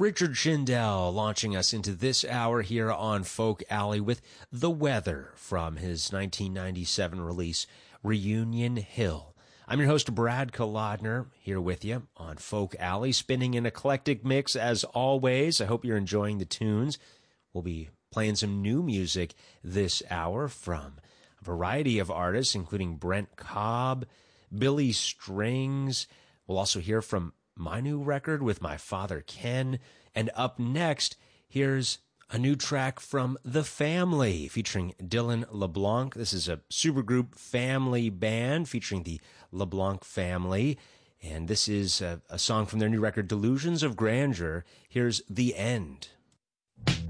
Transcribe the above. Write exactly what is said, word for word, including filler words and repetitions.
Richard Shindell launching us into this hour here on Folk Alley with The Weather from his nineteen ninety-seven release, Reunion Hill. I'm your host, Brad Kolodner, here with you on Folk Alley, spinning an eclectic mix as always. I hope you're enjoying the tunes. We'll be playing some new music this hour from a variety of artists, including Brent Cobb, Billy Strings. We'll also hear from my new record with my father Ken. And up next, here's a new track from The Family featuring Dylan LeBlanc. This is a supergroup family band featuring the LeBlanc family. And this is a, a song from their new record, Delusions of Grandeur. Here's The End.